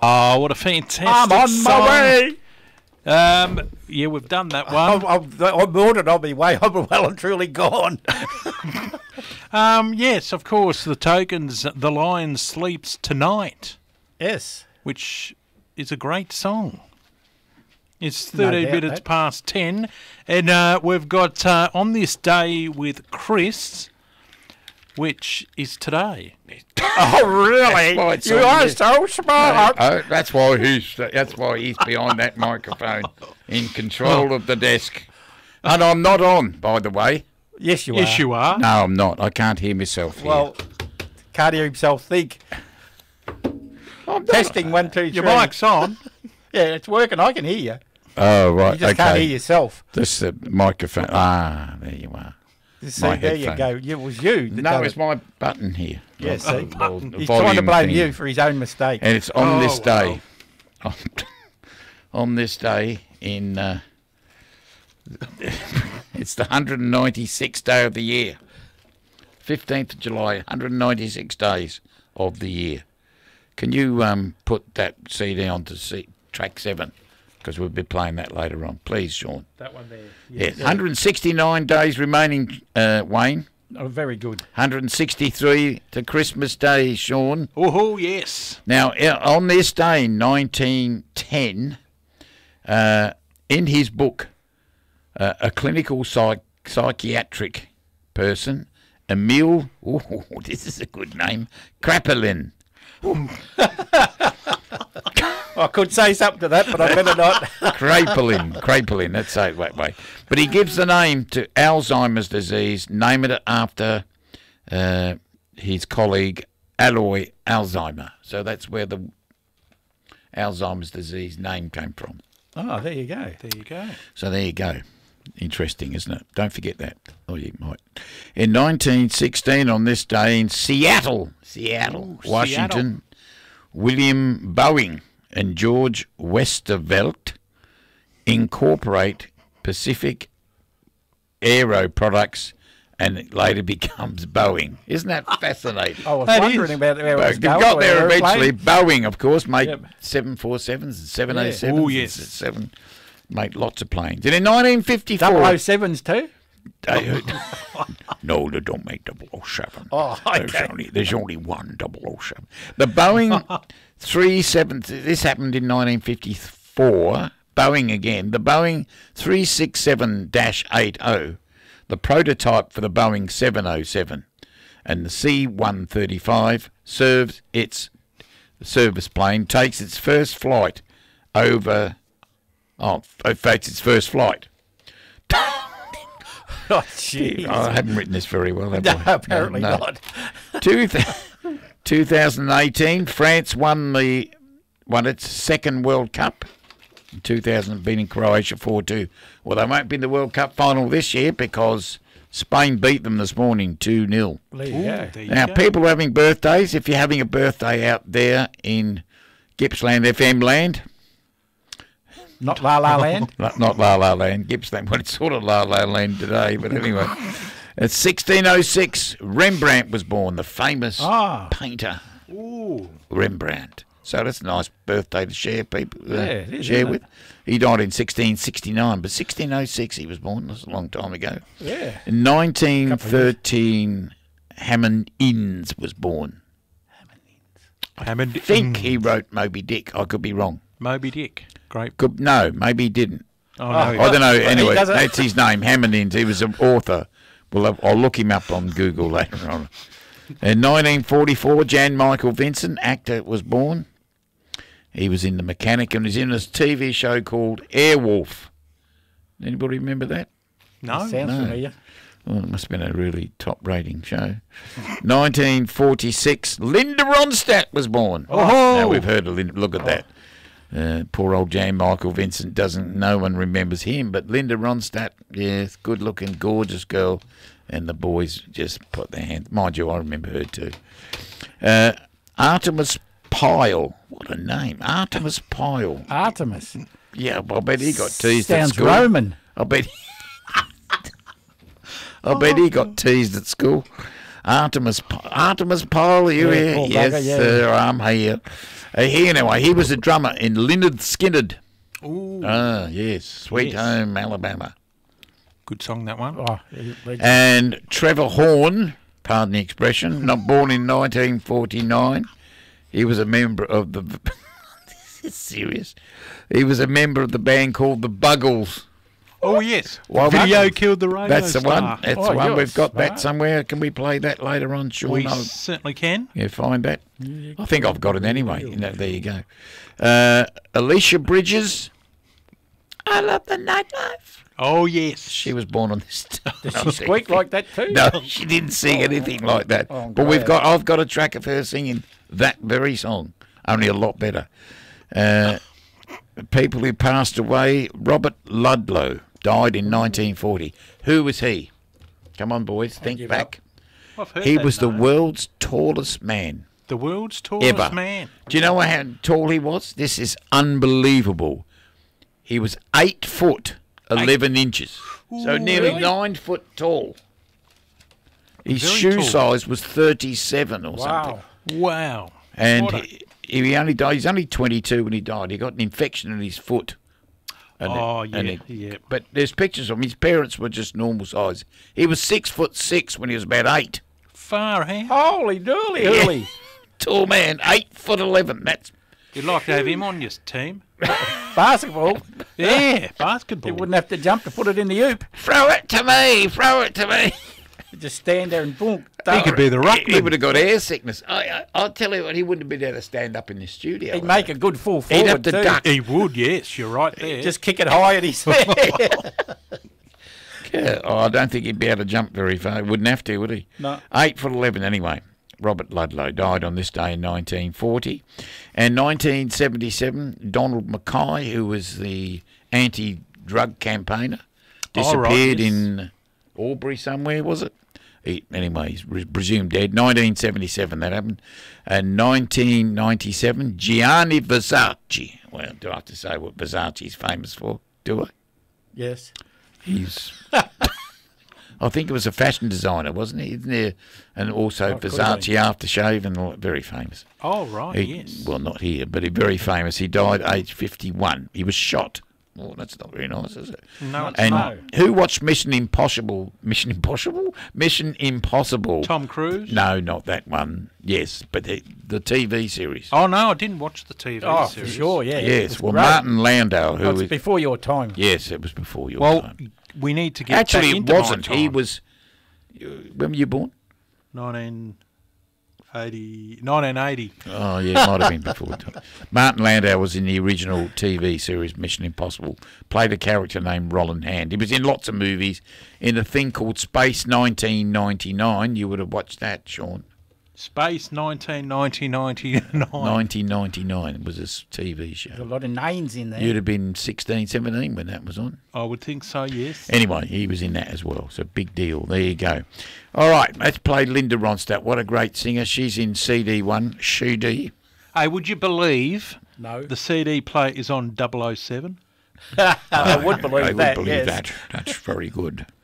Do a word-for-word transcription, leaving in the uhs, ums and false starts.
Oh, what a fantastic I'm on song. my way. Um, yeah, we've done that one. I'm, I'm, I'm ordered on my way. I'm well and truly gone. um, yes, of course, the Tokens, The Lion Sleeps Tonight. Yes. Which is a great song. It's No thirteen doubt, minutes mate. past ten. And uh, we've got uh, On This Day with Chris, which is today. Oh, really? That's why it's You on are this- so smart. Oh, that's why he's that's why he's behind that microphone, in control of the desk. And I'm not on, by the way. Yes, you Yes, are. you are. No, I'm not. I can't hear myself here. Well, can't hear himself think. I'm Testing one, two, three. Your mic's on. Yeah, it's working. I can hear you. Oh, right. You just okay. can't hear yourself. This the microphone. Ah, there you are. See, My there you headphone. go. It was you. that No, done it's it. my button here. Yeah, Oh, see? well, the He's trying to volume blame thing. you for his own mistake. And it's on Oh, this day. wow. On this day in. Uh, it's the one hundred ninety-sixth day of the year. fifteenth of July, one hundred ninety-six days of the year. Can you um, put that C D on to C- track seven? Because we'll be playing that later on. Please, Sean. That one there. Yes. one hundred sixty-nine days remaining, uh, Wayne. Oh, very good. one hundred sixty-three to Christmas Day, Sean. Oh, yes. Now, uh, on this day in nineteen ten, uh, in his book, uh, a clinical psych- psychiatric person, Emil, oh, this is a good name, Kraepelin. I could say something to that, but I better not. Kraepelin, Kraepelin, let's say it that way. But he gives the name to Alzheimer's disease, naming it after uh, his colleague Alois Alzheimer. So that's where the Alzheimer's disease name came from. Oh, there you go. There you go. So there you go. Interesting, isn't it? Don't forget that. Oh, you might. In nineteen sixteen, on this day in Seattle, Seattle, Ooh, Washington, William Boeing and George Westervelt incorporate Pacific Aero Products, and it later becomes Boeing. Isn't that fascinating? I was That wondering is. about where it But was you going. got or there aeroplane. eventually. Boeing, of course, made Yep. seven forty-sevens and seven eighty-sevens. Oh, yes. and seven, made lots of planes. And in nineteen fifty-four... double oh sevens too? They, no, they don't make double oh seven. Oh, There's okay. only, there's only one double oh seven. The Boeing three seven, this happened in nineteen fifty-four. Boeing again. The Boeing three sixty-seven dash eighty, the prototype for the Boeing seven oh seven, and the C one thirty-five serves its service plane, takes its first flight over, oh, in fact, its first flight. Oh, jeez. I haven't written this very well, have No, I? apparently No, no. not. Two th- twenty eighteen, France won the won its second World Cup. In two thousand, beating Croatia four two. Well, they won't be in the World Cup final this year because Spain beat them this morning two nil. There you Ooh, go. there you Now, go. people are having birthdays. If you're having a birthday out there in Gippsland F M land, Not La La Land. not, not La La Land, Gippsland, well, it's sort of La La Land today, but anyway. It's sixteen oh six, Rembrandt was born, the famous Ah. painter Ooh. Rembrandt. So that's a nice birthday to share people, uh, Yeah, it is, share isn't with. it? He died in sixteen sixty-nine, but sixteen oh six he was born. That's a long time ago. Yeah. In nineteen thirteen, Hammond Innes was born. Hammond I think he wrote Moby Dick. I could be wrong. Moby Dick. Great. Could no, maybe he didn't. Oh, no. I don't know. Anyway, doesn't- that's his name, Hammond Innes. He was an author. Well, I'll- I'll look him up on Google later on. In nineteen forty-four, Jan Michael Vincent, actor, was born. He was in The Mechanic and was in a T V show called Airwolf. Anybody remember that? No. Sounds no. familiar. Well, it must have been a really top-rating show. nineteen forty-six, Linda Ronstadt was born. Oh. Now we've heard of Linda. Look at that. Uh, poor old Jan Michael Vincent doesn't. No one remembers him, but Linda Ronstadt, yes, good-looking, gorgeous girl, and the boys just put their hands. Mind you, I remember her too. Uh, Artemis Pyle, what a name, Artemis Pyle. Artemis. Yeah, I bet he got teased at Sounds school. Roman. I bet. I bet he got teased at school. Artemis, P- Artemis Pyle, are you Yeah, here? poor Yes, bugger, yeah. sir, I'm here. Uh, he anyway, he was a drummer in Lynyrd Skynyrd. Ooh, Ah, yes, Sweet Yes. Home Alabama. good song that one. Oh, he- he- And Trevor Horn, pardon the expression, not born in nineteen forty-nine. He was a member of the. This is serious. He was a member of the band called the Buggles. Oh yes, Well, video that- killed the radio That's the star. one. That's Oh, the one. you're We've got that smart. somewhere. Can we play that later on, Sean? We I'll- certainly can. Yeah, find that. I think I've got it anyway. You know, there you go. Uh, Alicia Bridges. I love the nightlife. Oh yes, She was born on this. Does she squeak like that too? No, she didn't sing anything like that. Oh, I'm but we've glad. got. I've got a track of her singing that very song, only a lot better. Uh, people who passed away. Robert Ludlow died in nineteen forty. Who was he? Come on, boys, think give back. I've heard He that was the name. world's tallest man. the world's tallest Ever. man. Do you know how tall he was? This is unbelievable. He was eight foot eleven inches, so Ooh, nearly really? nine foot tall. His Very shoe tall. size was thirty-seven or something, Wow. Wow. and What a- he, he only died. He's only twenty-two when he died. He got an infection in his foot. And it- Oh and yeah, it- yeah. But there's pictures of him. His parents were just normal size. He was six foot six when he was about eight. Far out. Holy dooly, Yeah. hooly. Tall man, eight foot eleven. That's You'd like to have him on your team. Basketball, Yeah, basketball. you wouldn't have to jump to put it in the hoop. throw it to me. Throw it to me. You just stand there and boom. He could be the He, he ruckman. would have got air sickness. I, I, I'll tell you what, he wouldn't have been able to stand up in the studio. He'd make a good full He'd have forward to too. duck. He would, yes. You're right there. Just kick it high at his head. Yeah, oh, I don't think he'd be able to jump very far. He wouldn't have to, would he? No. Eight foot eleven anyway. Robert Ludlow died on this day in nineteen forty. And nineteen seventy-seven, Donald Mackay, who was the anti-drug campaigner, Oh, right, disappeared yes. in Albury somewhere, was it? He, anyway, he's re- presumed dead. nineteen seventy-seven that happened. And nineteen ninety-seven, Gianni Versace. Well, do I have to say what Versace's famous for? Do I? Yes. He's, I think it was a fashion designer, wasn't he? Isn't there? And also Oh, could Versace be. aftershave and all, very famous. oh, right, He- yes. Well, not here, but he very famous. He died aged fifty-one. He was shot. Oh, that's not very nice, is it? No, it's And not. who watched Mission Impossible? Mission Impossible? Mission Impossible. Tom Cruise? No, not that one. Yes, but the, the T V series. Oh, no, I didn't watch the T V Oh, for series. sure, yeah. yes, It's well, great. Martin Landau, who Oh, it's was. before your time. Yes, it was before your Well, time. we need to get Actually, back it into my wasn't. He time. was. When were you born? nineteen eighty, nineteen eighty. Oh, yeah, it might have been before. Martin Landau was in the original T V series Mission Impossible. Played a character named Roland Hand. He was in lots of movies. In a thing called Space nineteen ninety-nine. You would have watched that, Sean. Space nineteen ninety ninety-nine. nineteen ninety-nine was a T V There's a show. lot of names in there. You'd have been sixteen, seventeen when that was on. I would think so, yes. Anyway, he was in that as well. So big deal. There you go. All right, let's play Linda Ronstadt. What a great singer. She's in C D one. C D. Hey, would you believe No. the C D player is on double oh seven? I would believe I would that, believe yes. that. That's very good.